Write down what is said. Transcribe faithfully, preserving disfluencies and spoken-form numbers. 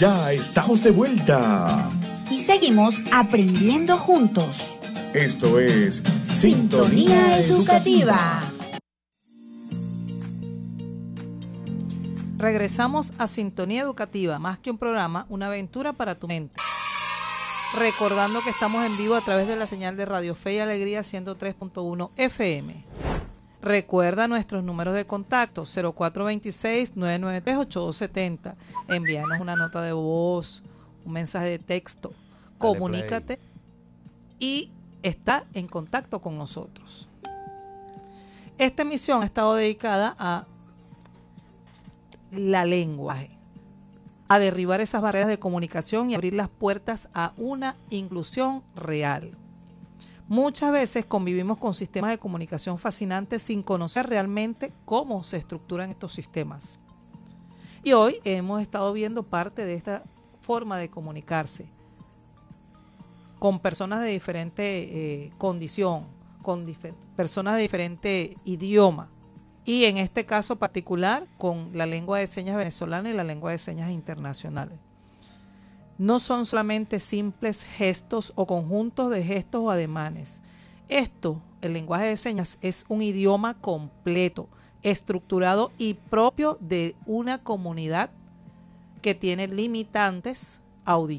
Ya estamos de vuelta. Y seguimos aprendiendo juntos. Esto es Sintonía Educativa. Regresamos a Sintonía Educativa, más que un programa, una aventura para tu mente. Recordando que estamos en vivo a través de la señal de Radio Fe y Alegría ciento tres punto uno F M. Recuerda nuestros números de contacto cero cuatro dos seis, nueve nueve tres, ocho dos siete cero. Envíanos una nota de voz, un mensaje de texto. Comunícate y está en contacto con nosotros. Esta emisión ha estado dedicada a la lenguaje, a derribar esas barreras de comunicación y abrir las puertas a una inclusión real. Muchas veces convivimos con sistemas de comunicación fascinantes sin conocer realmente cómo se estructuran estos sistemas. Y hoy hemos estado viendo parte de esta forma de comunicarse con personas de diferente eh, condición, con difer- personas de diferente idioma. Y en este caso particular con la lengua de señas venezolana y la lengua de señas internacionales. No son solamente simples gestos o conjuntos de gestos o ademanes. Esto, el lenguaje de señas, es un idioma completo, estructurado y propio de una comunidad que tiene limitantes auditivas.